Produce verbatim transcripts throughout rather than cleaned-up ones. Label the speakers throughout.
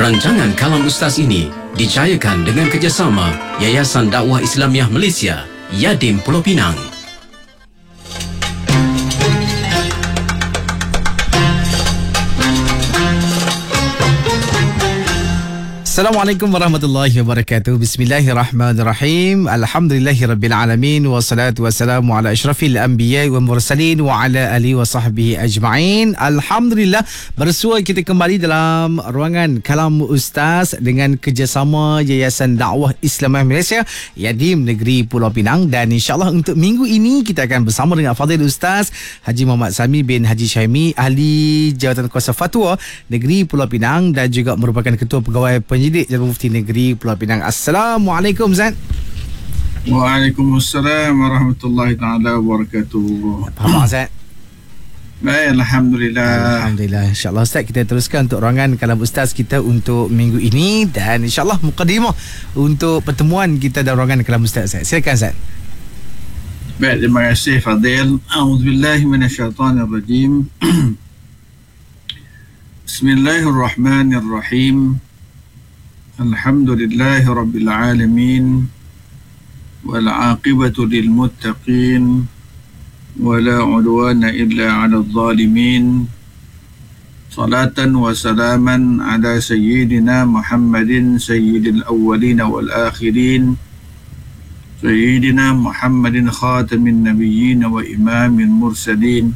Speaker 1: Rancangan Kalam Ustaz ini dicayakan dengan kerjasama Yayasan Dakwah Islamiah Malaysia, Yadim Pulau Pinang.
Speaker 2: Assalamualaikum warahmatullahi wabarakatuh. Bismillahirrahmanirrahim. Alhamdulillahirrabbilalamin. Wassalatu wassalamu ala asyrafil anbiya wa mursalin wa ala alihi wa sahbihi ajma'in. Alhamdulillah, bersua kita kembali dalam ruangan Kalam Ustaz dengan kerjasama Yayasan Dakwah Islamiah Malaysia, Yadim Negeri Pulau Pinang. Dan insyaAllah untuk minggu ini kita akan bersama dengan Fadil Ustaz Haji Muhammad Sami bin Haji Syaimi, Ahli Jawatan Kuasa Fatwa Negeri Pulau Pinang dan juga merupakan Ketua Pegawai Penyidik Jabatan Mufti Negeri Pulau Pinang. Assalamualaikum Zat.
Speaker 3: Waalaikumsalam warahmatullahi taala wabarakatuh.
Speaker 2: Apa khabar Zat?
Speaker 3: Baik, Alhamdulillah.
Speaker 2: Alhamdulillah. InsyaAllah Ustaz, kita teruskan untuk ruangan Kalam Ustaz kita untuk minggu ini. Dan insyaAllah mukadimah untuk pertemuan kita dalam ruangan Kalam Ustaz. Silakan Zat.
Speaker 3: Baik, terima kasih Fadil. A'udzubillahi minasyaitanirrajim. Bismillahirrahmanirrahim. Alhamdulillahi Rabbil Alamin, wal aqibatu lil muttaqin, wala udwana illa ala zalimin. Salatan wa salaman ala sayyidina Muhammadin sayyidil awwalin wal akhirin, sayyidina Muhammadin khatamin nabiyyin wa imamil mursalin,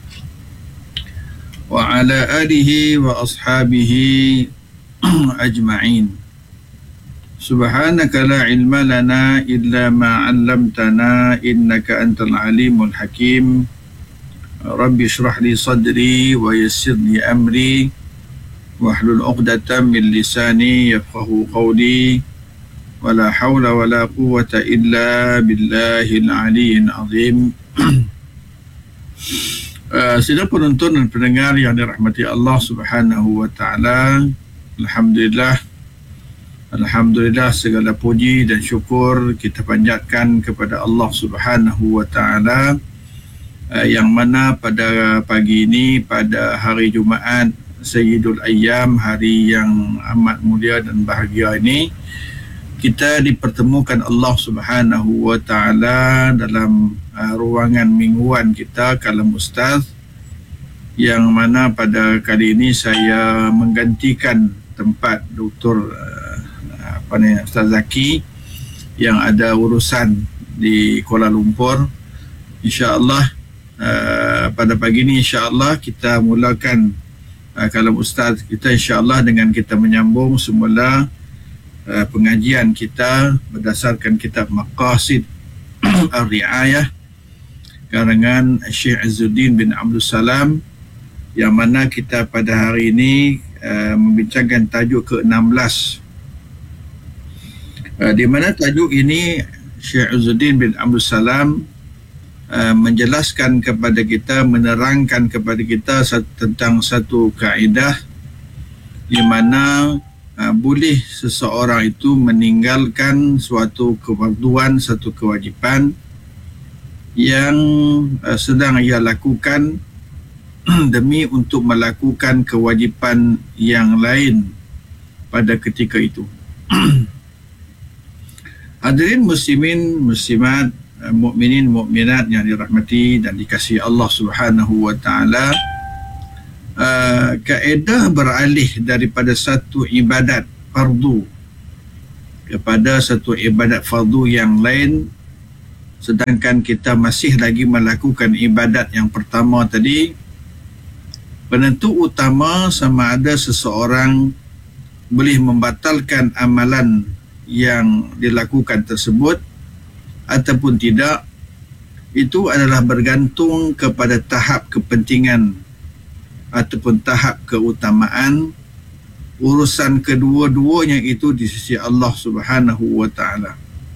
Speaker 3: wa ala alihi wa ashabihi ajma'in. Subhanaka la ilma lana illa ma 'allamtana innaka antal alimul hakim. Rabbi shrah li sadri wa yassir li amri wahlul 'uqdatam min lisani yafqahu qawli. Wala hawla wala quwwata illa billahil aliyyil azim. Uh, Sidang penonton dan pendengar yang dirahmati Allah Subhanahu wa taala, alhamdulillah Alhamdulillah, segala puji dan syukur kita panjatkan kepada Allah Subhanahu wa taala, uh, yang mana pada pagi ini, pada hari Jumaat Sayyidul Ayyam, hari yang amat mulia dan bahagia ini, kita dipertemukan Allah Subhanahu wa taala dalam uh, ruangan mingguan kita Kalam Ustaz, yang mana pada kali ini saya menggantikan tempat Doktor uh, apa ni, Ustaz Zaki yang ada urusan di Kuala Lumpur. InsyaAllah uh, pada pagi ini insyaAllah kita mulakan uh, Kalam Ustaz kita insyaAllah dengan kita menyambung semula uh, pengajian kita berdasarkan kitab Maqasid Ar-Ri'ayah karangan Syekh Izzuddin bin Abdul Salam, yang mana kita pada hari ini uh, membincangkan tajuk ke enam belas, uh, di mana tajuk ini Syekh Izzuddin bin Abdul Salam uh, menjelaskan kepada kita, menerangkan kepada kita satu, tentang satu kaedah di mana uh, boleh seseorang itu meninggalkan suatu kefarduan, satu kewajipan yang uh, sedang ia lakukan demi untuk melakukan kewajipan yang lain pada ketika itu. Hadirin muslimin, muslimat, mukminin, mukminat yang dirahmati dan dikasihi Allah Subhanahu wa taala, uh, kaedah beralih daripada satu ibadat fardu kepada satu ibadat fardu yang lain, sedangkan kita masih lagi melakukan ibadat yang pertama tadi, penentu utama sama ada seseorang boleh membatalkan amalan yang dilakukan tersebut ataupun tidak, itu adalah bergantung kepada tahap kepentingan ataupun tahap keutamaan urusan kedua-duanya itu di sisi Allah Subhanahu wa taala.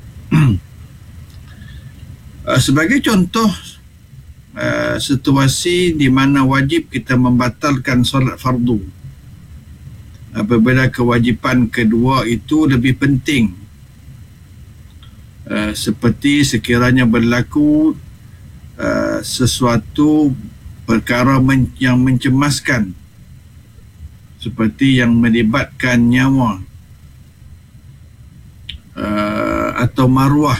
Speaker 3: Sebagai contoh, Uh, situasi di mana wajib kita membatalkan solat fardu apabila kewajipan kedua itu lebih penting, uh, seperti sekiranya berlaku uh, sesuatu perkara men- yang mencemaskan seperti yang melibatkan nyawa uh, atau maruah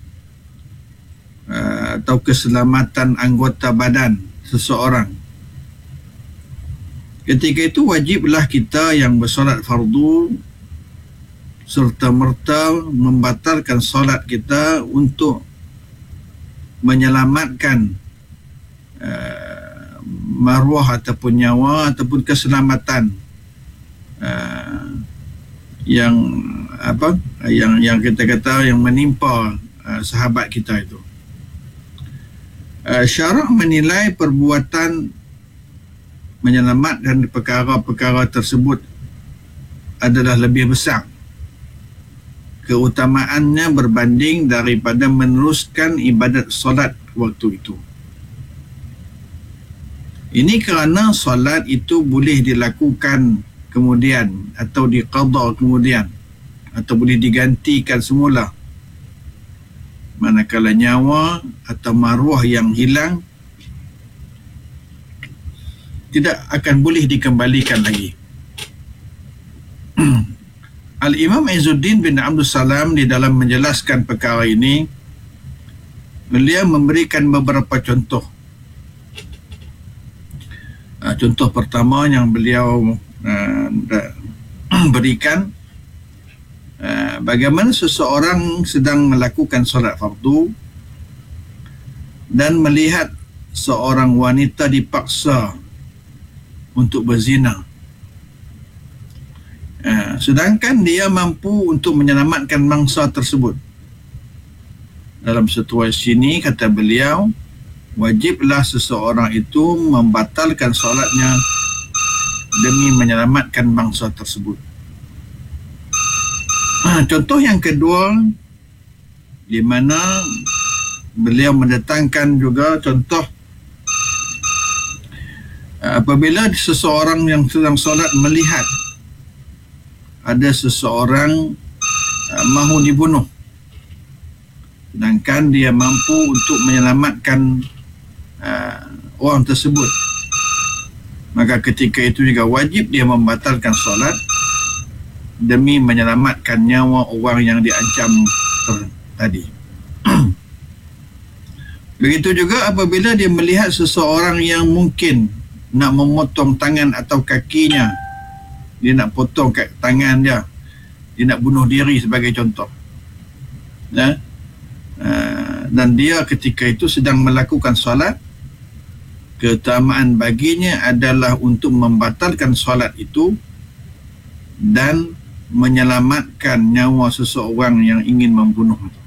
Speaker 3: uh, atau keselamatan anggota badan seseorang. Ketika itu wajiblah kita yang bersolat fardu serta-merta membatalkan solat kita untuk menyelamatkan uh, maruah ataupun nyawa ataupun keselamatan uh, yang apa yang yang kita kata yang menimpa uh, sahabat kita itu. Uh, syarak menilai perbuatan menyelamatkan perkara-perkara tersebut adalah lebih besar keutamaannya berbanding daripada meneruskan ibadat solat waktu itu. Ini kerana solat itu boleh dilakukan kemudian atau diqadha kemudian atau boleh digantikan semula, manakala nyawa atau maruah yang hilang tidak akan boleh dikembalikan lagi. Al-Imam Izzuddin bin Abdul Salam di dalam menjelaskan perkara ini, beliau memberikan beberapa contoh. Uh, contoh pertama yang beliau uh, berikan, uh, bagaimana seseorang sedang melakukan solat fardu dan melihat seorang wanita dipaksa untuk berzina. Uh, sedangkan dia mampu untuk menyelamatkan mangsa tersebut. Dalam situasi ini, kata beliau, wajiblah seseorang itu membatalkan solatnya demi menyelamatkan mangsa tersebut. Uh, contoh yang kedua, di mana beliau mendatangkan juga contoh apabila seseorang yang sedang solat melihat ada seseorang uh, mahu dibunuh, sedangkan dia mampu untuk menyelamatkan uh, orang tersebut, maka ketika itu juga wajib dia membatalkan solat demi menyelamatkan nyawa orang yang diancam tadi. Begitu juga apabila dia melihat seseorang yang mungkin nak memotong tangan atau kakinya, dia nak potong kat tangan dia, dia nak bunuh diri sebagai contoh, ya? Uh, dan dia ketika itu sedang melakukan solat, keutamaan baginya adalah untuk membatalkan solat itu dan menyelamatkan nyawa seseorang yang ingin membunuh itu.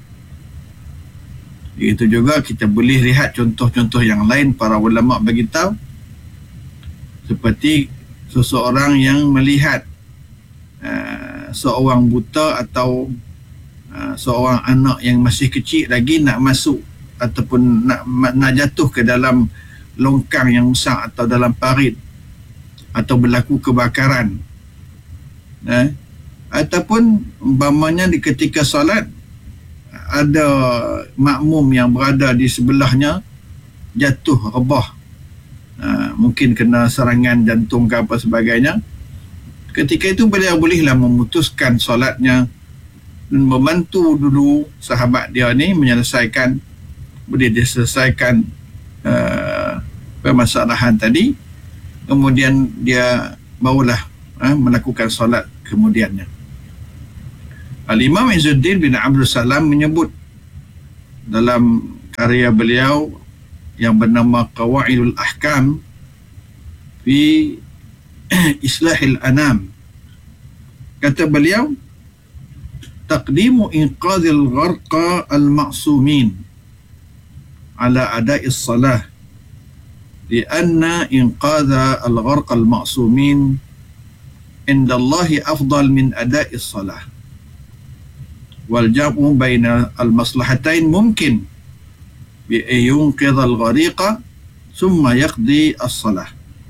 Speaker 3: Itu juga kita boleh lihat contoh-contoh yang lain. Para ulama beritahu seperti seseorang yang melihat uh, seorang buta atau uh, seorang anak yang masih kecil lagi nak masuk ataupun nak, nak jatuh ke dalam longkang yang besar atau dalam parit, atau berlaku kebakaran, eh? Ataupun umpamanya di ketika solat ada makmum yang berada di sebelahnya jatuh rebah, Uh, mungkin kena serangan jantung ke apa sebagainya. Ketika itu beliau bolehlah memutuskan solatnya dan membantu dulu sahabat dia ni menyelesaikan, boleh diselesaikan uh, permasalahan tadi, kemudian dia barulah uh, melakukan solat kemudiannya. Al-Imam Izzuddin bin Abdul Salam menyebut dalam karya beliau yang bernama Qawaidul Ahkam fi Islahil Anam, kata beliau, taqdimu inqadhil gharqa al-ma'sumin ala ada'is salah lianna inqadha al-gharqa al-ma'sumin inda Allahi afdal min ada'is salah wal jam'u baina al-maslahatain mumkin بأن الغريق ثم يقضي الصلاة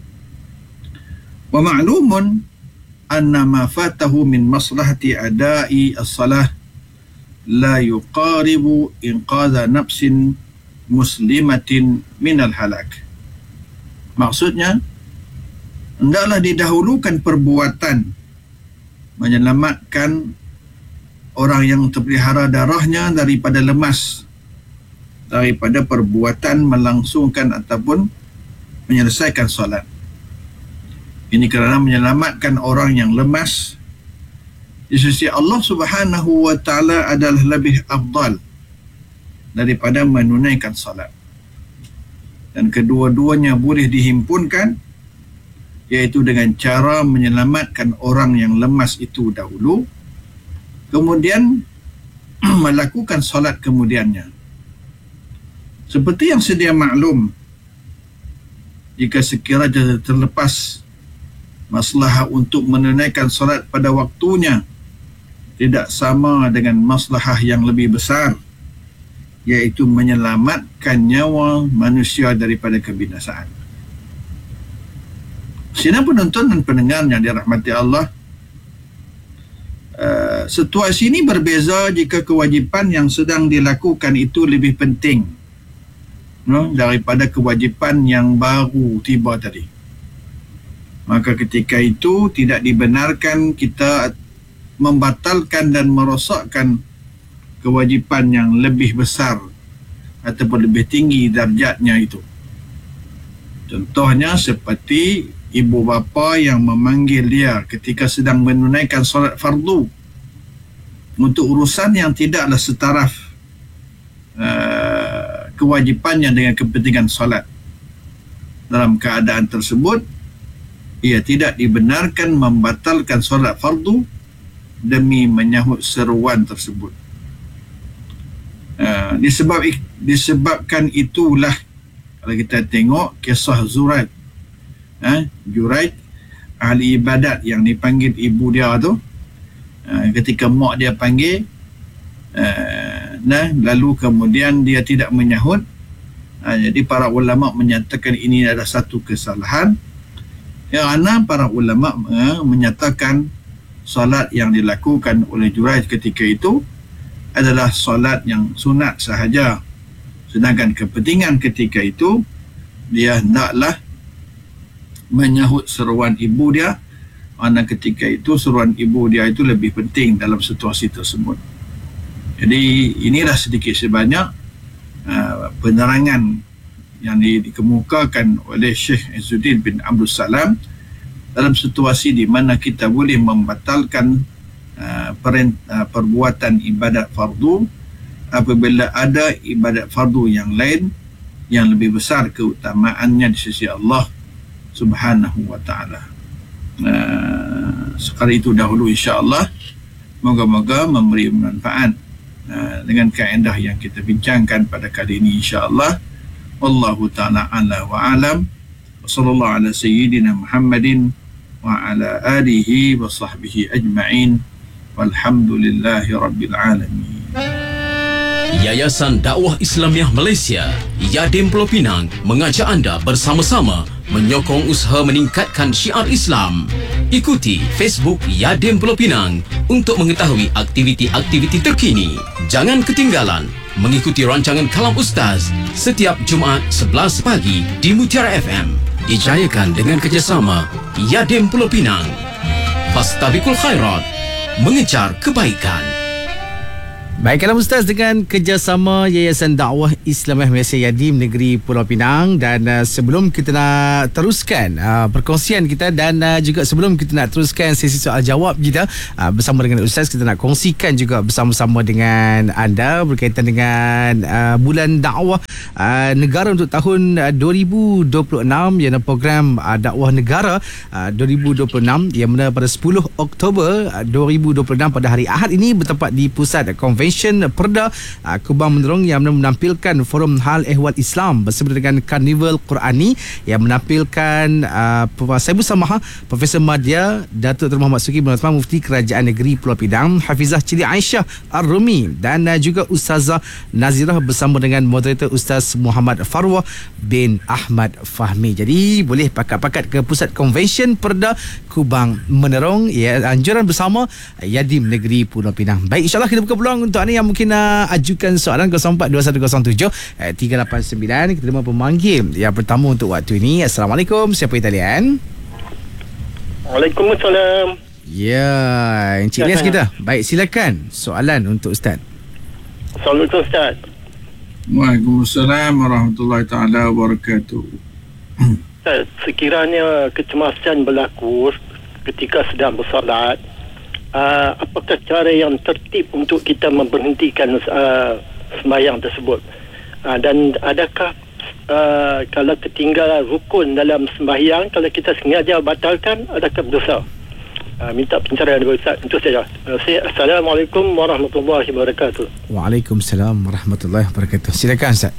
Speaker 3: ومعلوم أن ما فاته من مصلحة أداء الصلاة لا يقارب إنقاذ نفس مسلمة من الهلاك. Maksudnya hendaklah didahulukan perbuatan menyelamatkan orang yang terpelihara darahnya daripada lemas, daripada perbuatan melangsungkan ataupun menyelesaikan solat. Ini kerana menyelamatkan orang yang lemas di sisi Allah Subhanahu wa taala adalah lebih afdal daripada menunaikan solat. Dan kedua-duanya boleh dihimpunkan, iaitu dengan cara menyelamatkan orang yang lemas itu dahulu, kemudian melakukan solat kemudiannya. Seperti yang sedia maklum, jika sekiranya terlepas maslahah untuk menunaikan solat pada waktunya tidak sama dengan maslahah yang lebih besar, iaitu menyelamatkan nyawa manusia daripada kebinasaan. Sidang penonton dan pendengar yang dirahmati Allah, uh, situasi ini berbeza jika kewajipan yang sedang dilakukan itu lebih penting no, daripada kewajipan yang baru tiba tadi. Maka ketika itu tidak dibenarkan kita membatalkan dan merosakkan kewajipan yang lebih besar ataupun lebih tinggi darjatnya itu. Contohnya seperti ibu bapa yang memanggil dia ketika sedang menunaikan solat fardu untuk urusan yang tidaklah setaraf uh, kewajipannya dengan kepentingan solat. Dalam keadaan tersebut, ia tidak dibenarkan membatalkan solat fardu demi menyahut seruan tersebut. Uh, disebab disebabkan itulah kalau kita tengok kisah Zuraid, uh, Juraid ahli ibadat yang dipanggil ibu dia tu, uh, ketika mak dia panggil, uh, nah lalu kemudian dia tidak menyahut. Uh, jadi para ulama menyatakan ini adalah satu kesalahan. Yang mana para ulama uh, menyatakan solat yang dilakukan oleh Juraid ketika itu adalah solat yang sunat sahaja, sedangkan kepentingan ketika itu dia hendaklah menyahut seruan ibu dia, kerana ketika itu seruan ibu dia itu lebih penting dalam situasi tersebut. Jadi inilah sedikit sebanyak uh, penerangan yang di, dikemukakan oleh Syekh Izzuddin bin Abdul Salam dalam situasi di mana kita boleh membatalkan Uh, perint, uh, perbuatan ibadat fardu apabila ada ibadat fardu yang lain yang lebih besar keutamaannya di sisi Allah Subhanahu wa taala. Uh, sekali itu dahulu, insya-Allah moga-moga memberi manfaat uh, dengan kaedah yang kita bincangkan pada kali ini, insya-Allah. Wallahu taala ala wa alam. Wassallallahu ala sayyidina Muhammadin wa ala alihi wa sahbihi ajma'in. Walhamdulillahi Rabbil Alamin.
Speaker 1: Yayasan Dakwah Islamiah Malaysia, Yadim Pulau Pinang, mengajak anda bersama-sama menyokong usaha meningkatkan syiar Islam. Ikuti Facebook Yadim Pulau Pinang untuk mengetahui aktiviti-aktiviti terkini. Jangan ketinggalan mengikuti rancangan Kalam Ustaz setiap Jumaat sebelas pagi di Mutiara F M. Dijayakan dengan kerjasama Yadim Pulau Pinang. Fastabiqul khairat, mengejar kebaikan.
Speaker 2: Baik, Kalam Ustaz dengan kerjasama Yayasan Dakwah Islamiah Malaysia Yadim Negeri Pulau Pinang. Dan uh, sebelum kita nak teruskan uh, perkongsian kita dan uh, juga sebelum kita nak teruskan sesi soal jawab kita uh, bersama dengan Ustaz, kita nak kongsikan juga bersama-sama dengan anda berkaitan dengan uh, bulan dakwah uh, negara untuk tahun uh, dua ribu dua puluh enam, iaitu program uh, dakwah negara uh, dua ribu dua puluh enam yang mana pada sepuluh Oktober uh, dua ribu dua puluh enam pada hari Ahad ini bertempat di Pusat Konvensi Perda uh, Kubang Menerong yang menampilkan forum hal ehwal Islam bersama dengan Karnival Qurani yang menampilkan uh, saya bersama Profesor Madya Datuk Dr. Muhammad Suki bin Uthman Mufti Kerajaan Negeri Pulau Pinang, Hafizah Cili Aisyah Ar-Rumi dan uh, juga Ustazah Nazirah bersama dengan moderator Ustaz Muhammad Farwah bin Ahmad Fahmi. Jadi boleh pakat-pakat ke Pusat Konvensyen Perda Kubang Menerong, ya, anjuran bersama Yadim Negeri Pulau Pinang. Baik, insyaAllah kita buka peluang untuk anda yang mungkin uh, ajukan soalan kosong empat dua satu kosong tujuh tiga lapan sembilan. Kita terima pemanggil yang pertama untuk waktu ini. Assalamualaikum, siapa di talian?
Speaker 4: Waalaikumsalam.
Speaker 2: Ya, Encik Ilyas kita. Baik, silakan soalan untuk Ustaz.
Speaker 4: Assalamualaikum Ustaz.
Speaker 3: Waalaikumsalam warahmatullahi taala wabarakatuh.
Speaker 4: Ustaz, sekiranya kecemasan berlaku ketika sedang bersolat, uh, apakah cara yang tertib untuk kita memberhentikan uh, sembahyang tersebut? Uh, dan adakah uh, kalau ketinggalan rukun dalam sembahyang, kalau kita sengaja batalkan, adakah berdosa? Uh, minta pencerahan dari Ustaz. Itu saja. Uh, Assalamualaikum warahmatullahi wabarakatuh.
Speaker 2: Waalaikumsalam warahmatullahi wabarakatuh. Silakan Ustaz.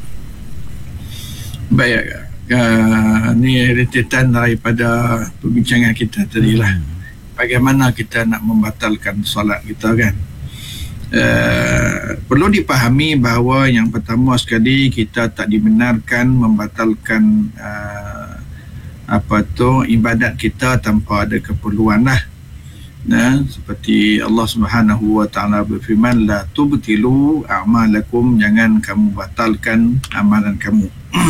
Speaker 3: Baik, uh, ni rentetan daripada perbincangan kita tadi lah. Bagaimana kita nak membatalkan solat kita kan. Uh, perlu dipahami bahawa yang pertama sekali kita tak dibenarkan membatalkan uh, apa tu ibadat kita tanpa ada keperluan lah. Nah, seperti Allah Subhanahu wa taala berfirman, la tubtilu a'malakum, jangan kamu batalkan amalan kamu.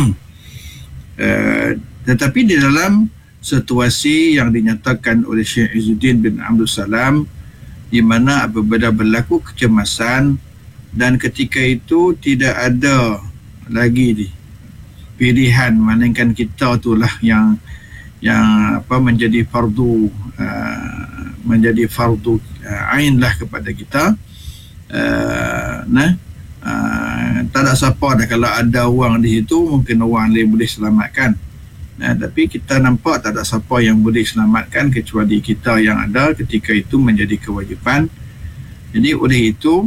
Speaker 3: uh, tetapi di dalam situasi yang dinyatakan oleh Syekh Izzuddin bin Abdul Salam, di mana apabila berlaku kecemasan dan ketika itu tidak ada lagi di pilihan, melainkan kita itulah yang yang apa menjadi fardu uh, menjadi fardu uh, ain lah kepada kita. Uh, nah uh, tak ada siapa dah, kalau ada orang di situ mungkin orang lain boleh selamatkan. Nah, tapi kita nampak tak ada siapa yang boleh selamatkan kecuali kita yang ada ketika itu menjadi kewajipan. Jadi oleh itu,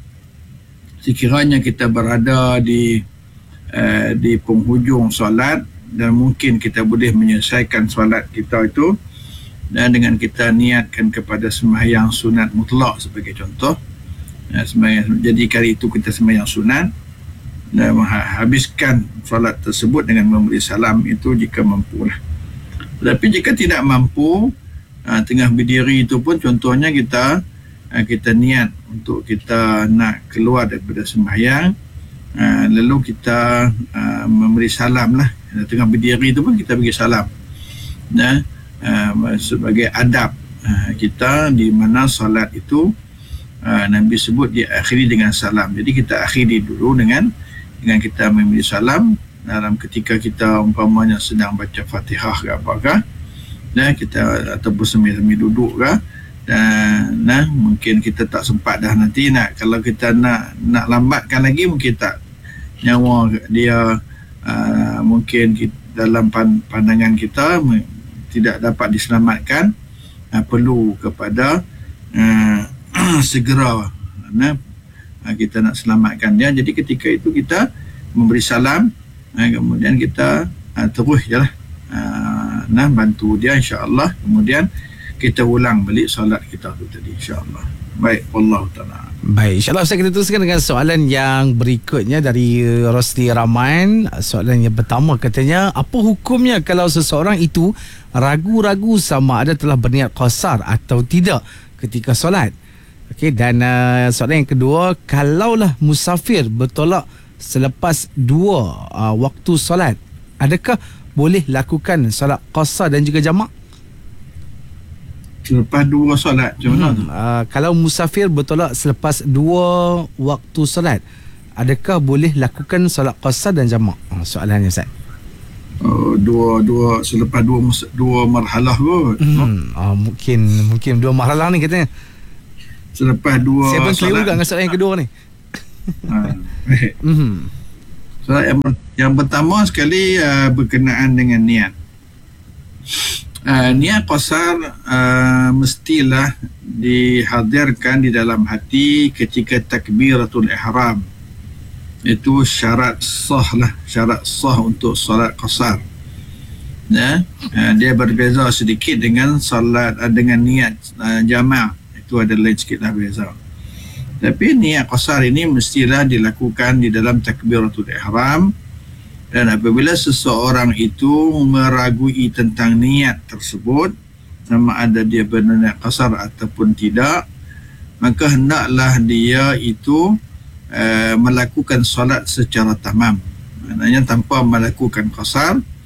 Speaker 3: sekiranya kita berada di uh, di penghujung solat dan mungkin kita boleh menyelesaikan solat kita itu, dan dengan kita niatkan kepada sembahyang sunat mutlak sebagai contoh, ya, sembahyang, jadi kali itu kita sembahyang sunat dan habiskan solat tersebut dengan memberi salam itu jika mampu lah. Tapi jika tidak mampu, uh, tengah berdiri itu pun contohnya kita uh, kita niat untuk kita nak keluar daripada sembahyang, uh, lalu kita uh, memberi salam lah. Tengah berdiri itu pun kita beri salam, nah, uh, sebagai adab uh, kita, di mana solat itu uh, Nabi sebut diakhiri dengan salam. Jadi kita akhiri dulu dengan dengan kita memberi salam dalam ketika kita umpamanya sedang baca Fatihah ke apakah, nah, kita ataupun sambil-sambil duduk ke, dan nah, mungkin kita tak sempat dah nanti nak, kalau kita nak nak lambatkan lagi mungkin tak, nyawa dia uh, mungkin kita, dalam pandangan kita tidak dapat diselamatkan, uh, perlu kepada uh, segera nah, kita nak selamatkan dia. Jadi ketika itu kita memberi salam, uh, kemudian kita uh, terus je lah uh, nah, bantu dia insya-Allah, kemudian kita ulang balik solat kita tu tadi insya-Allah. Baik, wallahu taala.
Speaker 2: Baik, insya-Allah Ustaz, kita teruskan dengan soalan yang berikutnya dari Rosli Rahman. Soalan yang pertama katanya, apa hukumnya kalau seseorang itu ragu-ragu sama ada telah berniat qasar atau tidak ketika solat? Okey, dan uh, soalan yang kedua, kalaulah musafir bertolak selepas dua uh, waktu solat, adakah boleh lakukan solat qasar dan juga jamak?
Speaker 3: Selepas dua solat macam mana
Speaker 2: hmm,
Speaker 3: tu?
Speaker 2: Uh, kalau musafir bertolak selepas dua waktu solat, adakah boleh lakukan solat qasar dan jamak? Uh, soalannya Ustaz.
Speaker 3: Oh, dua dua selepas dua dua marhalah kot.
Speaker 2: Hmm, uh, mungkin mungkin dua marhalah ni katanya.
Speaker 3: Selepas dua
Speaker 2: saya pun
Speaker 3: solat.
Speaker 2: keliru juga dengan soalan yang kedua ni.
Speaker 3: Ha, hmm. Soalan yang, yang pertama sekali uh, berkenaan dengan niat. Uh, niat qasar uh, mestilah dihadirkan di dalam hati ketika takbiratul ihram. Itu syarat sah lah, syarat sah untuk solat qasar. Ya, uh, dia berbeza sedikit dengan solat uh, dengan niat uh, jama'. Itu ada lain sikit lah beza. Tapi niat qasar ini mestilah dilakukan di dalam takbiratul ihram. Dan apabila seseorang itu meragui tentang niat tersebut, sama ada dia berniat qasar ataupun tidak, maka hendaklah dia itu uh, melakukan solat secara tamam. Maknanya tanpa melakukan qasar,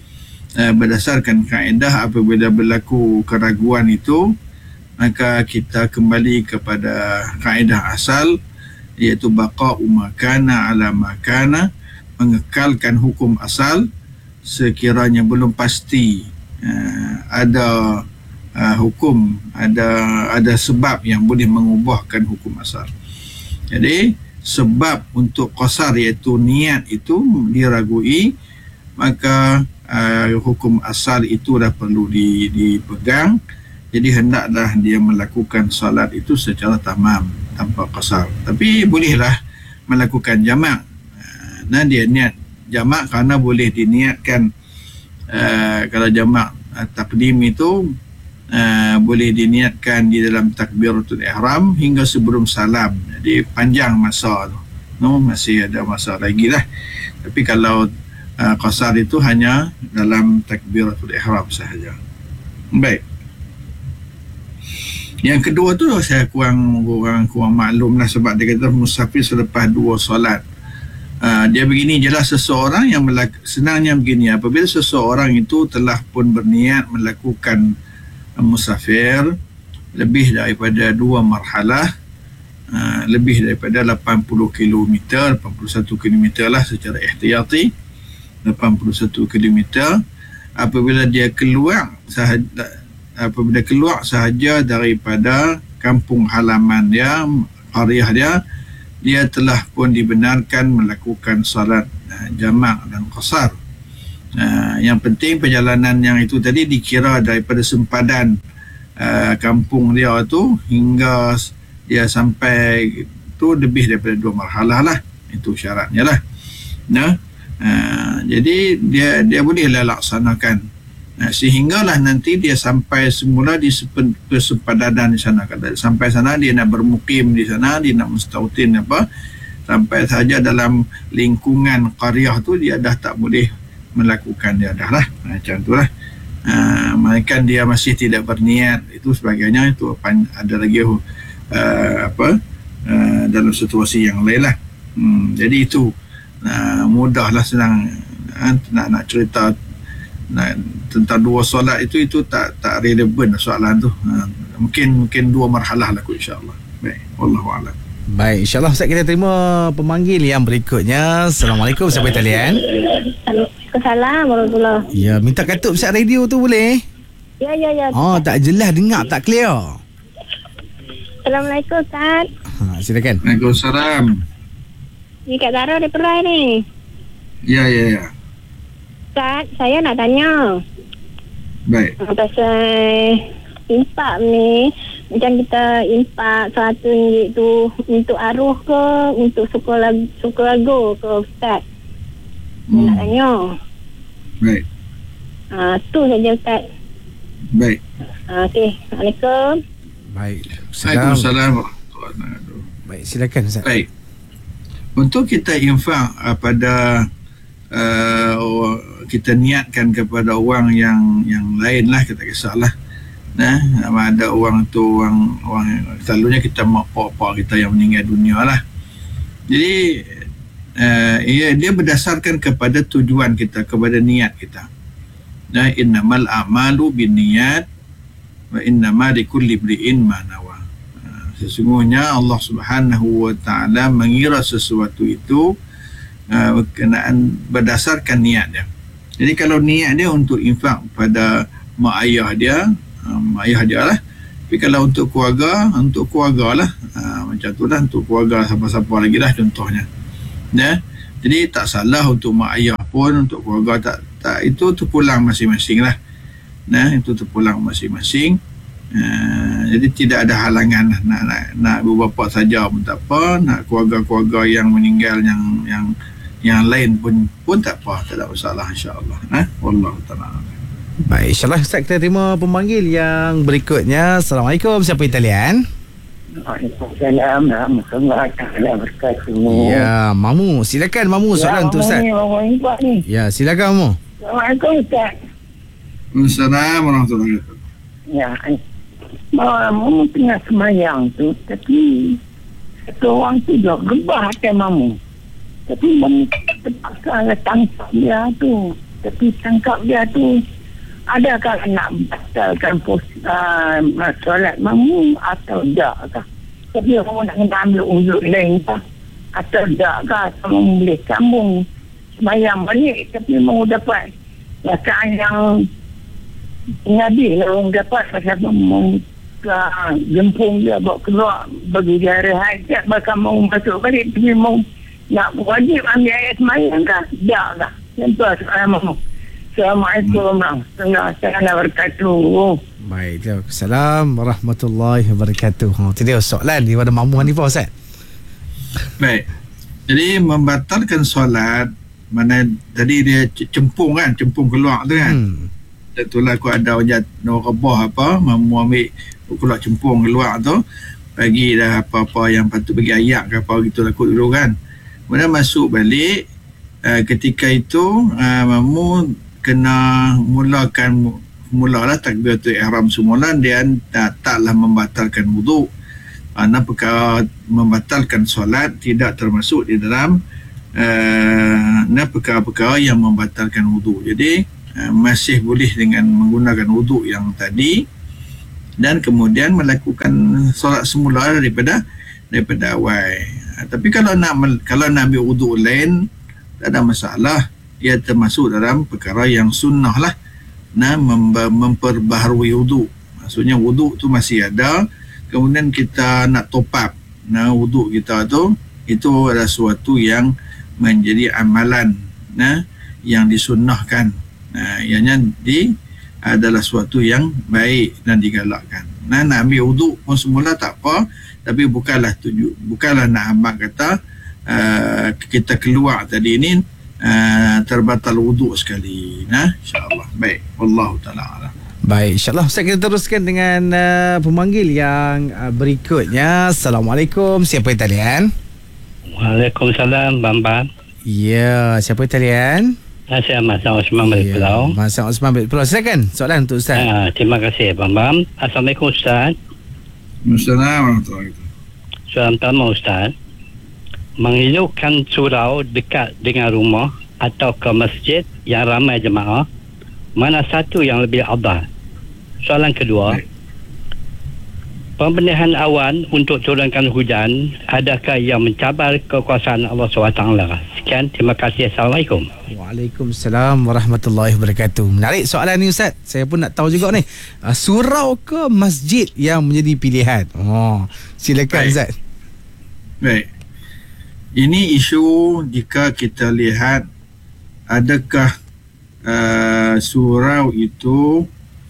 Speaker 3: uh, berdasarkan kaedah apabila berlaku keraguan itu, maka kita kembali kepada kaedah asal, iaitu baqa'u makana ala makana, mengekalkan hukum asal sekiranya belum pasti uh, ada uh, hukum, ada ada sebab yang boleh mengubahkan hukum asal. Jadi sebab untuk qasar iaitu niat itu diragui, maka uh, hukum asal itu dah perlu di, dipegang. Jadi hendaklah dia melakukan salat itu secara tamam tanpa qasar. Tapi bolehlah melakukan jamak. Uh, nah dia niat jamak kerana boleh diniatkan uh, kalau jamak uh, takdim itu uh, boleh diniatkan di dalam takbiratul ihram hingga sebelum salam. Jadi panjang masa tu. No, masih ada masa lagi lah. Tapi kalau uh, qasar itu hanya dalam takbiratul ihram sahaja. Baik. Yang kedua tu saya kurang kurang kurang maklum lah, sebab dia kata musafir selepas dua solat. Uh, dia begini jelas, seseorang yang melak- senangnya begini, apabila seseorang itu telah pun berniat melakukan uh, musafir lebih daripada dua marhalah, uh, lebih daripada lapan puluh kilometer, lapan puluh satu kilometer lah secara ihtiyati, lapan puluh satu kilometer, apabila dia keluar sahaja, apabila keluar sahaja daripada kampung halaman dia, qaryah dia, dia telah pun dibenarkan melakukan salat uh, jamak dan qasar. Uh, yang penting perjalanan yang itu tadi dikira daripada sempadan uh, kampung dia tu hingga dia sampai tu lebih daripada dua marhalah lah. Itu syaratnya lah. Nah, uh, jadi dia dia bolehlah laksanakan. Nah, sehinggalah nanti dia sampai semula di persempadanan di sana. Kata sampai sana dia nak bermukim di sana, dia nak mustautin apa, sampai saja dalam lingkungan qaryah tu dia dah tak boleh melakukan dia dah lah. Macam tu lah. Uh, Malaikat dia masih tidak berniat itu sebagainya, itu ada lagi uh, apa uh, dalam situasi yang lain lah. Hmm, jadi itu uh, mudahlah, senang uh, nak nak cerita Nah, tentang dua solat itu itu tak tak relevan soalan tu. Ha, mungkin mungkin dua marhalah lah kot, insya-Allah. Baik, wallahu a'lam.
Speaker 2: Baik, insya-Allah Ustaz, kita terima pemanggil yang berikutnya. Assalamualaikum, siapa talian?
Speaker 5: Waalaikumsalam warahmatullahi.
Speaker 2: Ya, minta katuk Ustaz radio tu boleh?
Speaker 5: Ya ya ya.
Speaker 2: Oh, tak jelas dengar, tak clear.
Speaker 5: Assalamualaikum Ustaz.
Speaker 2: Ha, silakan.
Speaker 3: Waalaikumsalam.
Speaker 5: Ni Kak Zara dari Perai ni.
Speaker 3: Ya ya ya.
Speaker 5: Ustaz, saya nak tanya.
Speaker 3: Baik.
Speaker 5: Pasal impak ni, macam kita impak seratus ringgit tu untuk arwah ke, untuk sekolah sukurago ke Ustaz? Hmm. Nak tanya.
Speaker 3: Baik.
Speaker 5: Ah, tu saja Ustaz.
Speaker 3: Baik.
Speaker 5: Ah, okey. Assalamualaikum.
Speaker 2: Baik.
Speaker 3: Waalaikumsalam.
Speaker 2: Baik, silakan Ustaz.
Speaker 3: Baik. Untuk kita infak uh, pada uh, kita niatkan kepada orang yang yang lain lah, kita kisahlah. Nah, ada orang tu orang orang selalunya kita mak pak kita yang meninggal dunia lah. Jadi uh, ia dia berdasarkan kepada tujuan kita, kepada niat kita. Nah, innamal a'malu binniyat wa innama likulli imri'in ma nawa. Uh, sesungguhnya Allah Subhanahu wa taala mengira sesuatu itu uh, berkenaan berdasarkan niat dia. Jadi kalau niat dia untuk infak pada mak ayah dia, um, ayah dia lah. Tapi kalau untuk keluarga, untuk keluarga lah. Uh, macam tu lah, untuk keluarga siapa-siapa lagi lah contohnya. Ya? Jadi tak salah untuk mak ayah pun, untuk keluarga tak, tak itu terpulang masing-masing lah. Nah, itu terpulang masing-masing. Uh, jadi tidak ada halangan lah. Nak, nak, nak ibu bapa saja pun tak apa, nak keluarga-keluarga yang meninggal yang yang yang lain pun pun tak apa, tak ada masalah, insya-Allah. Ha? Wallahu taala.
Speaker 2: Baik, insya-Allah Ustaz, kita terima pemanggil yang berikutnya. Assalamualaikum, siapa yang talian?
Speaker 6: Waalaikumsalam warahmatullahi wabarakatuh.
Speaker 2: Ya, Mamu, silakan Mamu, soalan tu Ustaz. Ya, silakan Mamu.
Speaker 6: Assalamualaikum Ustaz.
Speaker 3: Waalaikumsalam warahmatullahi wabarakatuh.
Speaker 6: Ya, Mamu tengah semayang tu, tapi satu orang tu dah gebah hati Mamu. Tapi Mamu terpaksa tangkap dia tu. Tapi tangkap dia tu, adakah nak batalkan pos, uh, solat makmum atau tak kah? Tapi orang nak kena ambil uzur lain kah? Atau tak kah? Atau boleh sambung semayang balik tapi mau dapat rakaat yang ngadir lah orang dapat pasal mau uh, jempung dia bawa keluar bagi dia rehat, bakal mau masuk balik tapi mau nak wajib ambil ayat semayang kah? Tak kah? Yang tu soalan mahu. Assalamualaikum warahmatullahi wabarakatuh.
Speaker 2: Baik, Waalaikumsalam warahmatullahi wabarakatuh. Ha, itu dia soalan daripada Makmum Hanifah, Ustaz.
Speaker 3: Baik. Jadi membatalkan solat, mana tadi dia cempung kan, cempung keluar tu kan. Hmm. Itulah aku ada wajat no rebah apa, mamu ambil keluar cempung keluar tu, bagi dah apa-apa yang patut bagi ayak ke apa gitulah kot dulu kan. Kemudian masuk balik, uh, ketika itu uh, mamu kena mulakan mulalah takbiratul ihram semula dan tak, taklah membatalkan wuduk. Kerana perkara membatalkan solat tidak termasuk di dalam uh, perkara-perkara yang membatalkan wuduk. Jadi uh, masih boleh dengan menggunakan wuduk yang tadi dan kemudian melakukan solat semula daripada daripada awal. Uh, tapi kalau nak kalau nak ambil wuduk lain tak ada masalah. Ia termasuk dalam perkara yang sunnah lah, nah, mem- memperbaharui wuduk. Maksudnya wuduk tu masih ada, kemudian kita nak top up nah wuduk kita tu, itu adalah sesuatu yang menjadi amalan nah yang disunnahkan. Nah, ianya di adalah sesuatu yang baik dan digalakkan. Nah, nak ambil wuduk pun semula tak apa, tapi bukanlah tuju bukanlah nak abang kata uh, kita keluar tadi ni Uh, terbatal wuduk sekali. Nah, insya-Allah. Baik, wallahu taala alam.
Speaker 2: Baik, insya-Allah Ustaz, kita teruskan dengan uh, pemanggil yang uh, berikutnya. Assalamualaikum. Siapa yang talian?
Speaker 7: Waalaikumsalam, Bambang.
Speaker 2: Ya, siapa yang talian?
Speaker 7: Saya Masa Osman balik Pulau.
Speaker 2: Masa Osman balik Pulau. Silakan soalan untuk Ustaz.
Speaker 7: Uh, terima kasih, Bambang. Assalamualaikum, Ustaz.
Speaker 3: Assalamualaikum warahmatullahi wabarakatuh.
Speaker 7: Soalan pertama, Ustaz. Menghidupkan surau dekat dengan rumah atau ke masjid yang ramai jemaah, mana satu yang lebih afdal? Soalan kedua, Baik. Pembenihan awan untuk turunkan hujan, adakah yang mencabar kekuasaan Allah subhanahu wa taala? Sekian, terima kasih. Assalamualaikum.
Speaker 2: Waalaikumsalam warahmatullahi wabarakatuh. Menarik soalan ni, Ustaz. Saya pun nak tahu juga ni, surau ke masjid yang menjadi pilihan? Oh, silakan, Baik. Ustaz.
Speaker 3: Baik. Ini isu jika kita lihat adakah uh, surau itu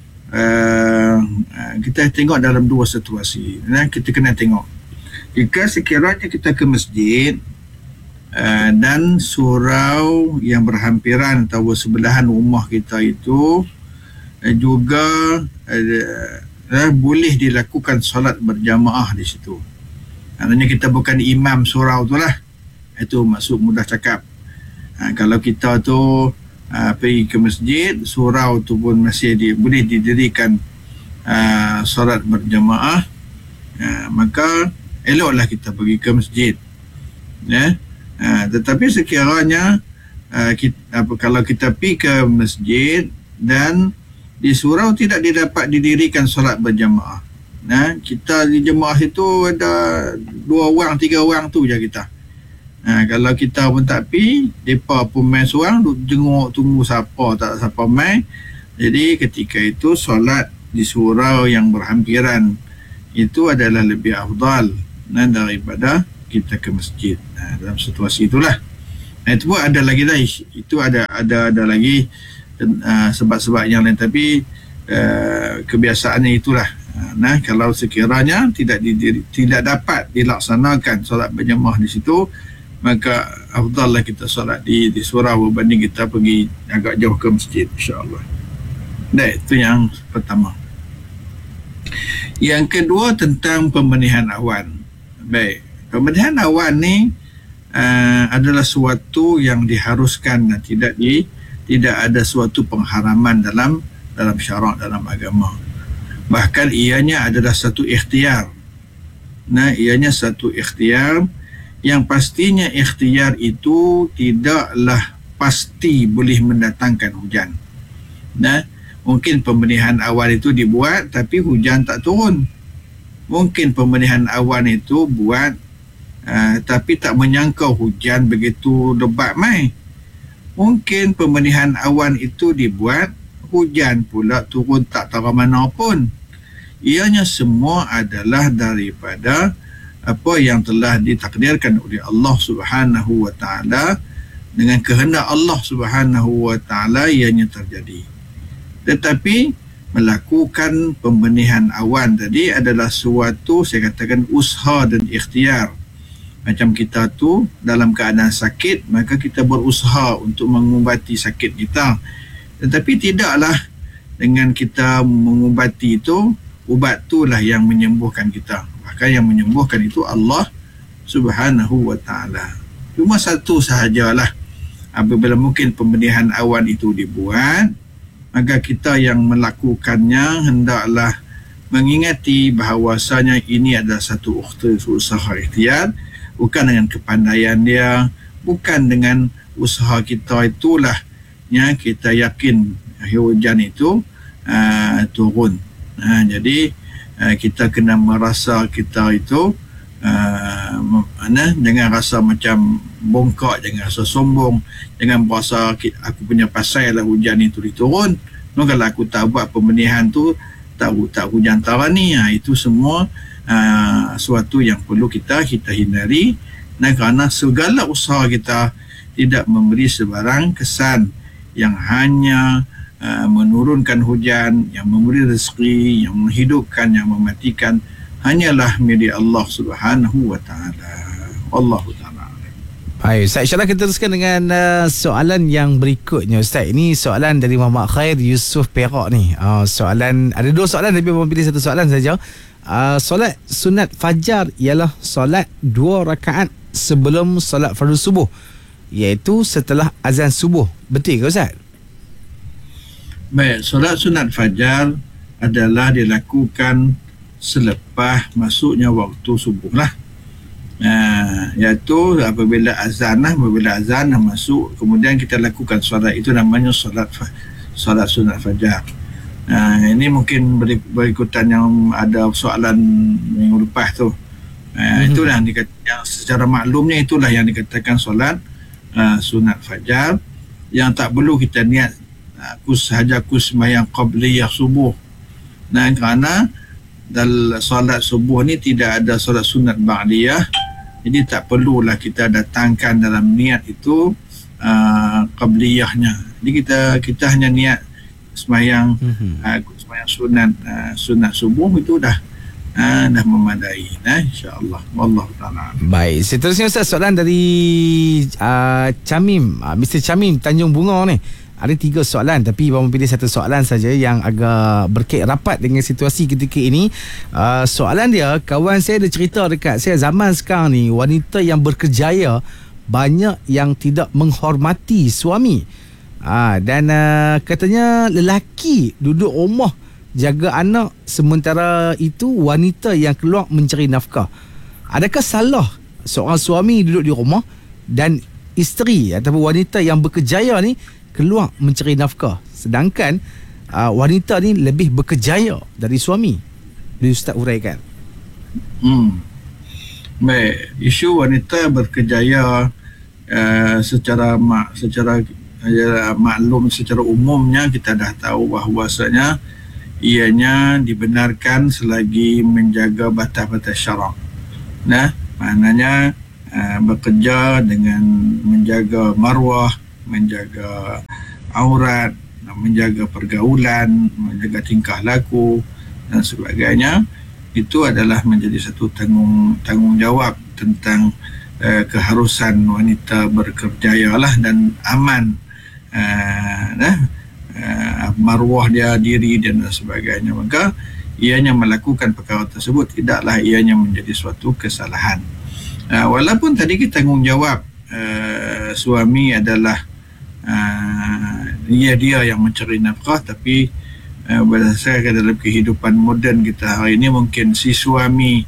Speaker 3: uh, kita tengok dalam dua situasi. Nah, kita kena tengok. Jika sekiranya kita ke masjid uh, dan surau yang berhampiran atau bersebelahan rumah kita itu uh, juga uh, uh, boleh dilakukan solat berjamaah di situ. Maknanya kita bukan imam surau tu lah. Itu maksud mudah cakap. Ha, kalau kita tu ha, pergi ke masjid, surau tu pun masih di, boleh didirikan ha, solat berjamaah, ha, maka eloklah kita pergi ke masjid. Ya? Ha, tetapi sekiranya ha, kita, apa, kalau kita pergi ke masjid dan di surau tidak didapat didirikan solat berjamaah, nah, kita di jemaah itu ada dua orang, tiga orang tu je kita. Ha, kalau kita pun tak pi, mereka pun main seorang, duk jenguk tunggu siapa, tak siapa main. Jadi ketika itu solat di surau yang berhampiran itu adalah lebih afdal nah, daripada kita ke masjid. Ha, dalam situasi itulah. Nah, itu pun ada lagi lah, itu ada ada ada lagi uh, sebab-sebab yang lain, tapi uh, kebiasaannya itulah. Nah, kalau sekiranya tidak didiri, tidak dapat dilaksanakan solat berjamaah di situ, maka afdallah kita solat di di surau berbanding kita pergi agak jauh ke masjid, insya-Allah. Baik, itu yang pertama. Yang kedua tentang pembenihan awan. Baik, pembenihan awan ni uh, adalah suatu yang diharuskan dan tidak di tidak ada suatu pengharaman dalam dalam syarak, dalam agama. Bahkan ianya adalah satu ikhtiar. Nah, ianya satu ikhtiar yang pastinya ikhtiar itu tidaklah pasti boleh mendatangkan hujan. Nah, mungkin pembenihan awan itu dibuat tapi hujan tak turun. Mungkin pembenihan awan itu buat uh, tapi tak menyangka hujan begitu lebat mai. Mungkin pembenihan awan itu dibuat hujan pula turun tak tahu mana pun. Ianya semua adalah daripada apa yang telah ditakdirkan oleh Allah Subhanahu wa taala, dengan kehendak Allah Subhanahu wa taala ianya terjadi. Tetapi melakukan pembenihan awan tadi adalah suatu, saya katakan, usaha dan ikhtiar. Macam kita tu dalam keadaan sakit, maka kita berusaha untuk mengubati sakit kita. Tetapi tidaklah dengan kita mengubati itu, ubat itulah yang menyembuhkan kita. Bahkan yang menyembuhkan itu Allah Subhanahu wa taala. Cuma satu sahajalah, apabila mungkin pembenihan awan itu dibuat, maka kita yang melakukannya hendaklah mengingati bahawasanya ini adalah satu usaha ikhtiar, bukan dengan kepandaian dia, bukan dengan usaha kita itulah yang kita yakin hujan itu uh, turun. Uh, jadi uh, kita kena merasa kita itu uh, mana, jangan rasa macam bongkak, jangan rasa sombong, jangan berasa aku punya pasal lah hujan itu diturun. No, kalau aku tak buat pembenihan tu, tak tak hujan tara ni, ha, itu semua uh, suatu yang perlu kita kita hindari. Dan kerana segala usaha kita tidak memberi sebarang kesan yang hanya uh, menurunkan hujan, yang memberi rezeki, yang menghidupkan, yang mematikan, hanyalah milik Allah Subhanahu wa taala. Wallahu taala.
Speaker 2: Baik, Ustaz, insyaAllah kita teruskan dengan uh, soalan yang berikutnya, Ustaz. Ini soalan dari Muhammad Khair Yusof Perak ni. Uh, soalan, ada dua soalan tapi Abang pilih satu soalan saja. Uh, solat sunat fajar ialah solat dua rakaat sebelum solat fardu subuh, iaitu setelah azan subuh. Betul ke, Ustaz?
Speaker 3: Baik, solat sunat fajar adalah dilakukan selepas masuknya waktu subuh lah. Uh, iaitu apabila azan lah, apabila azan dah masuk, kemudian kita lakukan solat, itu namanya solat solat sunat fajar. Uh, ini mungkin berikutan yang ada soalan minggu lepas tu. Uh, mm-hmm. Itulah yang, dikata, yang secara maklumnya itulah yang dikatakan solat uh, sunat fajar, yang tak perlu kita niat aku sahaja aku sembahyang qabliyah subuh. Nah, kerana dalam solat subuh ni tidak ada solat sunat ba'diyah, jadi tak perlulah kita datangkan dalam niat itu uh, qabliyahnya. Jadi kita kita hanya niat sembahyang mm-hmm. uh, sembahyang sunat uh, sunat subuh, itu dah uh, dah memadai. Nah, insya-Allah. Wallahu taala.
Speaker 2: Baik, seterusnya Ustaz, soalan dari uh, Camim, uh, Mister Camim Tanjung Bunga ni. Ada tiga soalan tapi Abang pilih satu soalan saja yang agak berkait rapat dengan situasi ketika ini. Uh, soalan dia, kawan saya ada cerita dekat saya, zaman sekarang ni wanita yang berkerjaya banyak yang tidak menghormati suami. Uh, dan uh, katanya lelaki duduk rumah jaga anak, sementara itu wanita yang keluar mencari nafkah. Adakah salah seorang suami duduk di rumah dan isteri ataupun wanita yang berkerjaya ni keluar mencari nafkah, sedangkan uh, wanita ni lebih berkejaya dari suami? Boleh Ustaz uraikan?
Speaker 3: Hmm. Baik, isu wanita berkejaya uh, secara mak, secara uh, maklum, secara umumnya kita dah tahu bahawasanya ianya dibenarkan selagi menjaga batas-batas syarak. Nah, maknanya uh, bekerja dengan menjaga maruah, menjaga aurat, menjaga pergaulan, menjaga tingkah laku dan sebagainya. Itu adalah menjadi satu tanggung tanggungjawab tentang uh, keharusan wanita berkerjaya lah dan aman uh, nah, uh, maruah dia, diri dan sebagainya. Maka ianya melakukan perkara tersebut tidaklah ianya menjadi suatu kesalahan. Uh, walaupun tadi kita tanggungjawab uh, suami adalah Uh, dia dia yang mencari nafkah, tapi uh, berdasarkan dalam kehidupan moden kita hari ini, mungkin si suami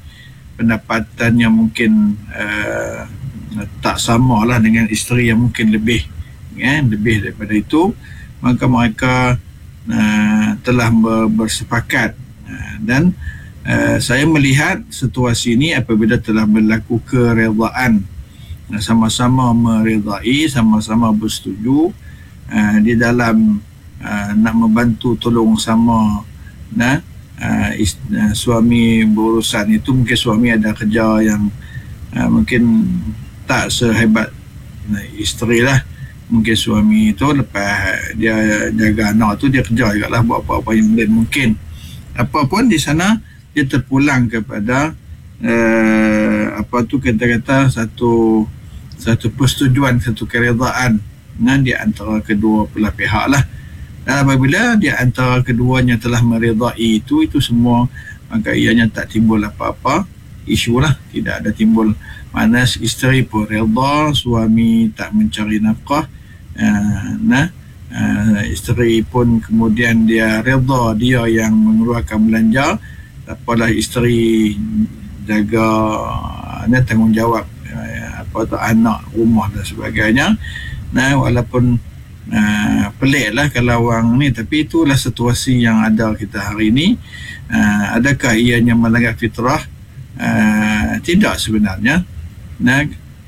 Speaker 3: pendapatannya mungkin uh, tak sama lah dengan isteri yang mungkin lebih ya, lebih daripada itu, maka mereka uh, telah ber, bersepakat uh, dan uh, saya melihat situasi ini apabila telah berlaku keredaan, uh, sama-sama meredai, sama-sama bersetuju uh, di dalam uh, nak membantu tolong sama, nah, uh, is, uh, suami berurusan itu, mungkin suami ada kerja yang uh, mungkin tak sehebat uh, isteri lah. Mungkin suami itu lepas dia jaga anak tu, dia kerja juga lah, buat apa-apa yang lain mungkin. Apa pun di sana dia terpulang kepada uh, apa tu kata-kata satu satu persetujuan, satu keredaan nah, di antara kedua belah pihak lah. Dan apabila di antara keduanya telah meredai itu, itu semua, maka ianya tak timbul apa-apa isu lah, tidak ada timbul mana isteri pun redha, suami tak mencari nafkah, uh, nah uh, isteri pun kemudian dia redha, dia yang mengeluarkan belanja, tak apalah isteri jaga uh, tanggungjawab uh, apa tu anak, rumah dan sebagainya. Nah, walaupun uh, pelik lah kalau orang ni, tapi itulah situasi yang ada kita hari ini. Uh, adakah ianya melanggar fitrah? Uh, tidak sebenarnya. Nah,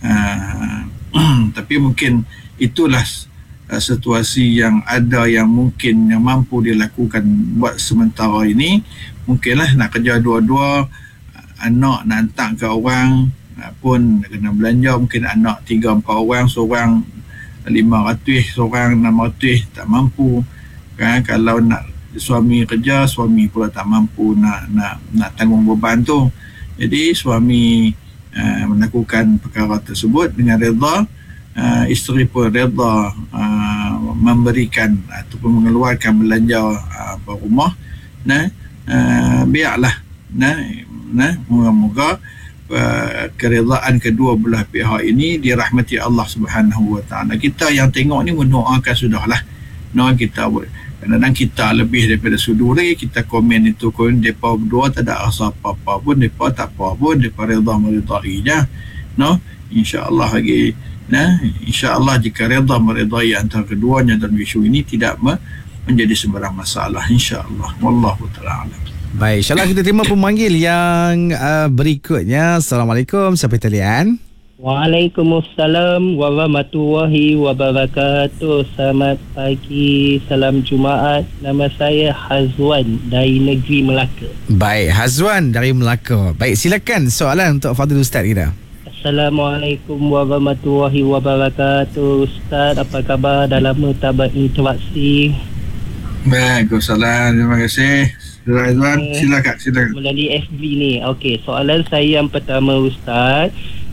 Speaker 3: uh, tapi mungkin itulah uh, situasi yang ada, yang mungkin yang mampu dilakukan buat sementara ini. Mungkinlah nak kerja dua-dua, anak nak hantar ke orang uh, pun kena belanja, mungkin anak tiga empat orang, seorang lima ratus, seorang enam ratus, tak mampu kan. Kalau nak suami kerja, suami pula tak mampu nak nak nak tanggung beban tu. Jadi suami uh, melakukan perkara tersebut dengan redha, uh, isteri pun redha uh, memberikan ataupun mengeluarkan belanja uh, rumah. Nah, uh, biarlah, nah, nah, moga-moga uh, keredaan kedua belah pihak ini dirahmati Allah Subhanahu Wa Taala. Kita yang tengok ni mendoakan sudahlah. No, kita kadang-kadang kita lebih daripada sudur lagi, kita komen itu, komen mereka berdua tak ada rasa apa-apa pun, mereka tak apa pun, mereka redha meredai je. No, insya-Allah lagi, nah, insya-Allah jika redha meredai antara keduanya dalam isu ini tidak me- menjadi sebarang masalah, insya-Allah. Wallahu taala alam.
Speaker 2: Baik, insya-Allah kita terima pemanggil yang uh, berikutnya. Assalamualaikum, siapa talian?
Speaker 8: Waalaikumsalam warahmatullahi wabarakatuh. Selamat pagi, salam Jumaat. Nama saya Hazwan dari negeri Melaka.
Speaker 2: Baik, Hazwan dari Melaka. Baik, silakan soalan untuk Fadil Ustaz kita.
Speaker 8: Assalamualaikum warahmatullahi wabarakatuh. Ustaz, apa khabar? Dah lama tak berinteraksi.
Speaker 3: Waalaikumsalam, terima kasih. Hazwan, silakan, silakan.
Speaker 8: Melalui F B ni. Okey, soalan saya yang pertama, Ustaz.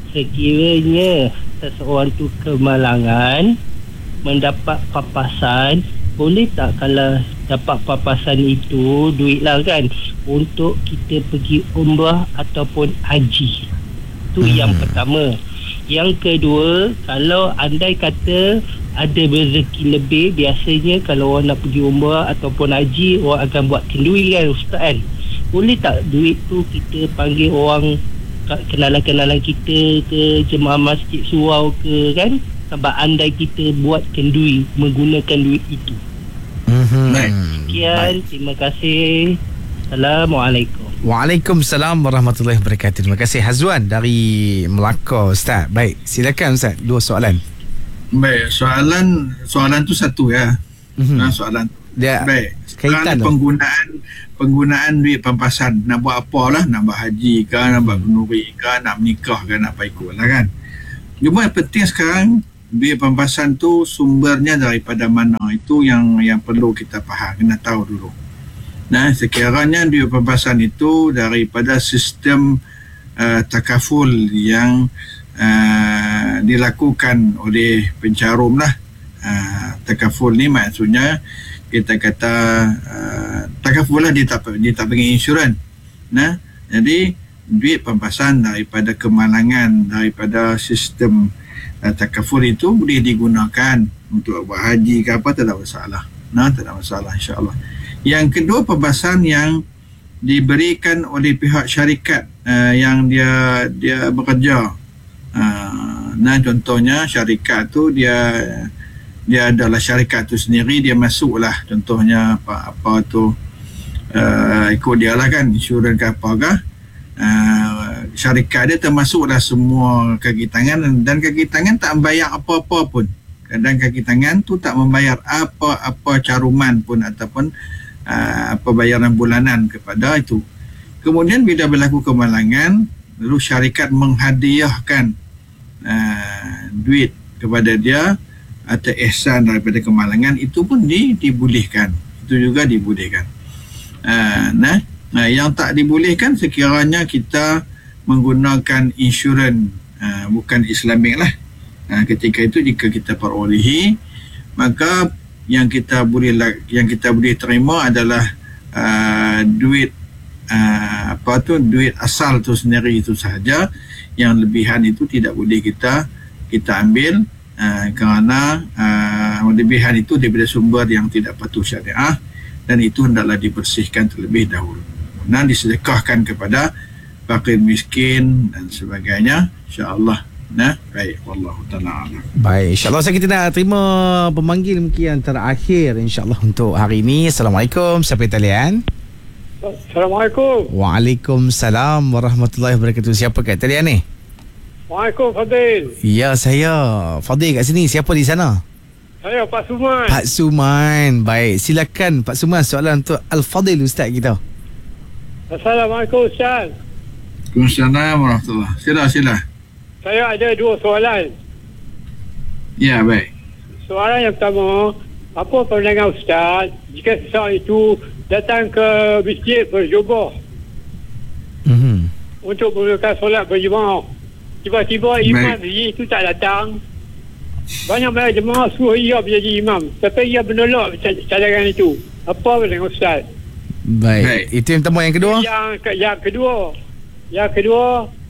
Speaker 8: Sekiranya seseorang tu kemalangan, mendapat papasan, boleh tak kalau dapat papasan itu, duit lah kan, untuk kita pergi umrah ataupun haji? Itu hmm. yang pertama. Yang kedua, kalau andai kata ada rezeki lebih, biasanya kalau orang nak pergi umrah ataupun haji, orang akan buat kenduri kan, Ustaz kan? Boleh tak duit tu kita panggil orang, kenalan-kenalan kita ke jemaah masjid surau ke kan, sebab andai kita buat kenduri menggunakan duit itu.
Speaker 2: Mm-hmm.
Speaker 8: Sekian, terima kasih. Assalamualaikum.
Speaker 2: Waalaikumsalam warahmatullahi wabarakatuh. Terima kasih Hazwan dari Melaka, Ustaz. Baik, silakan Ustaz, dua soalan.
Speaker 3: Baik, soalan soalan tu satu ya. Mm-hmm. Nah, soalan
Speaker 2: dia
Speaker 3: baik.
Speaker 2: Kaitan
Speaker 3: penggunaan penggunaan duit pampasan, nak buat apalah, nak buat haji ke, nak buat kenduri ke, nak menikah ke, nak apa ikut lah kan. Cuma yang penting sekarang duit pampasan tu sumbernya daripada mana, itu yang yang perlu kita faham, kena tahu dulu. Nah, sekiranya duit pampasan itu daripada sistem uh, takaful yang uh, dilakukan oleh pencarum lah. Uh, takaful ni maksudnya kita kata uh, takaful lah, dia tak, dia tak bagi insurans. Nah, jadi duit pampasan daripada kemalangan daripada sistem uh, takaful itu boleh digunakan untuk buat haji ke apa, tak ada masalah. Nah, tak ada masalah, insya-Allah. Yang kedua, pampasan yang diberikan oleh pihak syarikat uh, yang dia dia bekerja. Uh, nah, contohnya syarikat tu dia dia adalah syarikat tu sendiri, dia masuklah contohnya apa apa tu uh, ikut dia lah kan, insurans ke apakah, uh, syarikat dia termasuklah semua kaki tangan, dan kaki tangan tak membayar apa-apa pun. Kadang kaki tangan tu tak membayar apa-apa caruman pun ataupun uh, apa bayaran bulanan kepada itu. Kemudian bila berlaku kemalangan, lalu syarikat menghadiahkan uh, duit kepada dia atau ihsan daripada kemalangan, itu pun di, dibolehkan. Itu juga dibolehkan. Uh, nah, nah, yang tak dibolehkan sekiranya kita menggunakan insurans uh, bukan Islamik lah. Uh, ketika itu jika kita perolehi, maka yang kita boleh yang kita boleh terima adalah uh, duit uh, apa tu duit asal tu sendiri itu sahaja. Yang lebihan itu tidak boleh kita kita ambil. Uh, kerana uh, lebihan itu daripada sumber yang tidak patuh syariah, dan itu hendaklah dibersihkan terlebih dahulu dan disedekahkan kepada fakir miskin dan sebagainya, insya-Allah. Nah, baik, wallahu taala alam.
Speaker 2: Baik, insya-Allah kita nak terima pemanggil mungkin yang terakhir insya-Allah untuk hari ini. Assalamualaikum, siapa di talian?
Speaker 9: Assalamualaikum.
Speaker 2: Waalaikumsalam warahmatullahi wabarakatuh. Siapa kat talian ni?
Speaker 9: Waalaikumsalam, Fadil.
Speaker 2: Ya, saya Fadil kat sini. Siapa di sana?
Speaker 9: Saya Pak Suman.
Speaker 2: Pak Suman. Baik, silakan Pak Suman, soalan untuk Al-Fadil Ustaz kita.
Speaker 9: Assalamualaikum Ustaz.
Speaker 3: Waalaikumsalam warahmatullahi. Sila sila.
Speaker 9: Saya ada dua soalan.
Speaker 3: Ya, baik.
Speaker 9: Soalan yang pertama, apa pandangan Ustaz jika seseorang itu datang ke masjid berjubah
Speaker 2: mm-hmm.
Speaker 9: untuk melakukan solat berjemaah, tiba-tiba imam dia itu tak datang, banyak-banyak jemaah suruh ia menjadi imam, tapi ia menolak cadangan itu. Apa pandangan Ustaz?
Speaker 2: Baik. Baik, itu yang pertama. Yang kedua?
Speaker 9: Yang, yang kedua, yang kedua,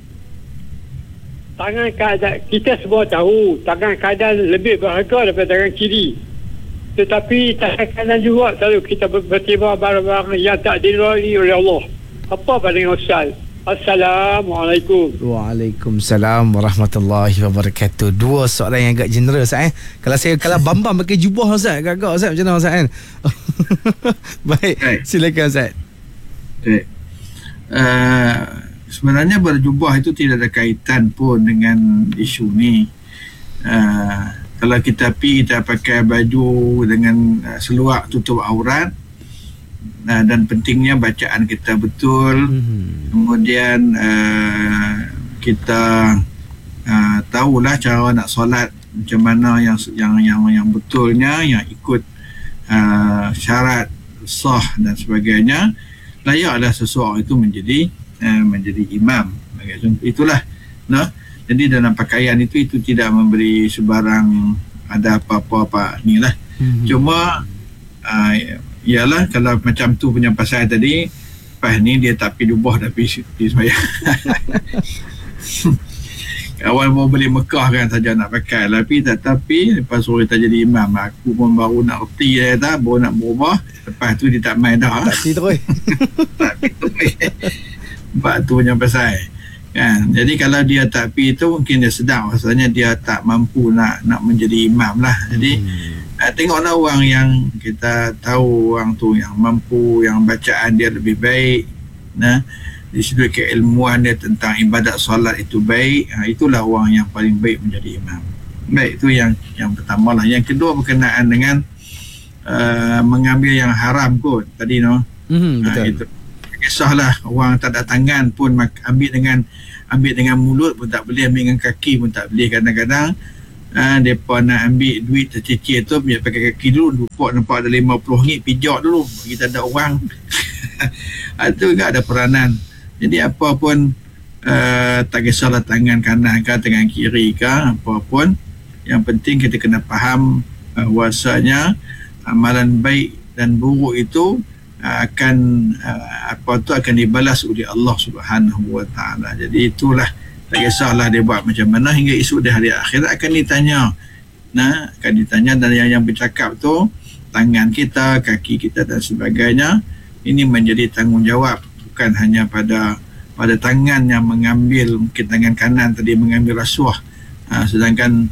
Speaker 9: tangan kanan, kita semua tahu tangan kanan lebih berharga daripada tangan kiri. Tetapi tangan kanan juga selalu kita bertimbang barang-barang yang tak diridai oleh Allah. Apa pandangan Ustaz? Assalamualaikum.
Speaker 2: Waalaikumsalam warahmatullahi wabarakatuh. Dua soalan yang agak general Ustaz eh. Kalau saya kalau Bambam pakai jubah Ustaz, agak-agak Ustaz macam mana Ustaz kan? Baik, hey. Silakan Ustaz.
Speaker 3: Baik. Uh, sebenarnya berjubah itu tidak ada kaitan pun dengan isu ni. Uh, kalau kita pergi kita pakai baju dengan uh, seluar tutup aurat, uh, dan pentingnya bacaan kita betul. Mm-hmm. Kemudian uh, kita uh, tahulah cara nak solat macam mana yang yang yang yang betulnya, yang ikut uh, syarat sah dan sebagainya. Layaklah seseorang itu menjadi uh, menjadi imam. Itulah, nah. Jadi dalam pakaian itu itu tidak memberi sebarang ada apa-apa apa ni lah. Mm-hmm. Cuma uh, ialah kalau macam tu punya pasal tadi, pas ni dia tak pergi jubah dah pergi, pergi sembahyang. Awal mau beli Mekah kan saja nak pakai, tapi tetapi lepas suruh kita jadi imam, aku pun baru nak reti dia kata, baru nak berubah, lepas tu dia tak main dah.
Speaker 2: Tak pergi terus.
Speaker 3: Tak pergi terus. Sebab tu punya pasal kan. Jadi kalau dia tak pergi tu mungkin dia sedang rasanya dia tak mampu nak nak menjadi imam lah. Jadi hmm. uh, tengoklah orang yang kita tahu orang tu yang mampu, yang bacaan dia lebih baik, nah, di sudut keilmuan dia tentang ibadat solat itu baik, uh, itulah orang yang paling baik menjadi imam. Baik, itu yang yang pertama lah. Yang kedua berkenaan dengan uh, mengambil yang haram kot tadi, no. Hmm, betul. Uh, itu kisahlah orang tak ada tangan pun ambil dengan ambil dengan mulut pun tak boleh, ambil dengan kaki pun tak boleh. Kadang-kadang uh, mereka nak ambil duit tercicir tu dia pakai kaki dulu, nampak nampak ada lima puluh ringgit, pijak dulu kita ada orang. Itu juga ada peranan. Jadi apa pun uh, tak kisahlah tangan kanan ke tangan kiri ke apa pun, yang penting kita kena faham uh, bahawasanya amalan baik dan buruk itu akan uh, apa tu akan dibalas oleh Allah Subhanahu wa taala. Jadi itulah, tak kisahlah dia buat macam mana, hingga esok di hari akhirat akan ditanya. Nah, akan ditanya, dan yang, yang bercakap tu tangan kita, kaki kita dan sebagainya, ini menjadi tanggungjawab bukan hanya pada pada tangan yang mengambil, mungkin tangan kanan tadi mengambil rasuah, uh, sedangkan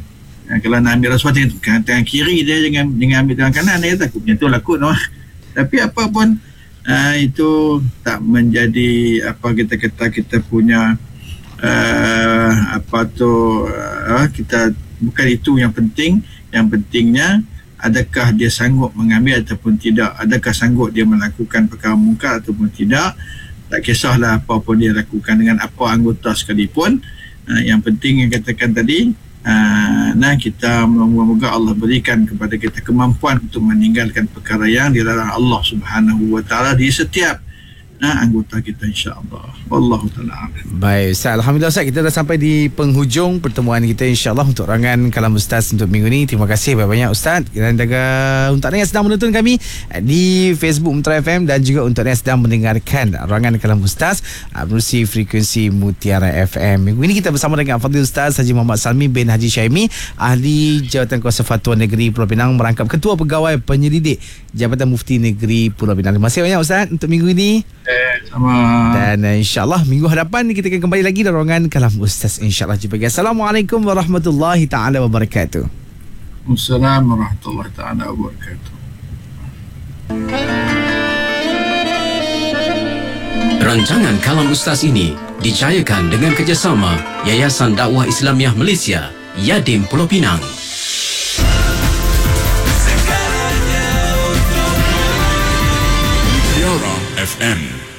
Speaker 3: Ha, kalau nak ambil rasuah tangan, tangan kiri dia, jangan jangan ambil tangan kanan. Dia kata aku punya tu lah kot no. Tapi apa pun uh, itu tak menjadi apa kita kata kita punya uh, apa tu uh, kita bukan itu yang penting. Yang pentingnya adakah dia sanggup mengambil ataupun tidak, adakah sanggup dia melakukan perkara mungkar ataupun tidak. Tak kisahlah apa pun dia lakukan dengan apa anggota sekalipun. Uh, yang penting yang katakan tadi, Uh, nah kita moga-moga Allah berikan kepada kita kemampuan untuk meninggalkan perkara yang dilarang Allah Subhanahu wa taala di setiap uh, anggota kita, insya-Allah. Wallahu taala.
Speaker 2: Baik Ustaz, alhamdulillah Ustaz, kita dah sampai di penghujung pertemuan kita insya-Allah untuk rangan Kalam Ustaz untuk minggu ni. Terima kasih banyak-banyak Ustaz. Dan juga untuk anda yang sedang menonton kami di Facebook Mutiara F M dan juga untuk anda yang sedang mendengarkan rangan Kalam Ustaz melalui frekuensi Mutiara F M. Minggu ini kita bersama dengan Fadil Ustaz Haji Muhammad Salmi bin Haji Syaimi, ahli Jabatan Kuasa Fatwa Negeri Pulau Pinang, merangkap Ketua Pegawai Penyelidik Jabatan Mufti Negeri Pulau Pinang. Terima kasih banyak Ustaz untuk minggu ini.
Speaker 3: Eh, sama.
Speaker 2: Dan uh, insya-Allah minggu hadapan kita akan kembali lagi dalam rangan Kalam Ustaz, insya-Allah. Jumpa lagi. Assalamualaikum warahmatullahi taala wabarakatuh.
Speaker 3: Assalamualaikum warahmatullahi taala wabarakatuh.
Speaker 1: Rancangan Kalam Ustaz ini dicayakan dengan kerjasama Yayasan Dakwah Islamiah Malaysia, Yadim Pulau Pinang.
Speaker 10: Mutiara F M.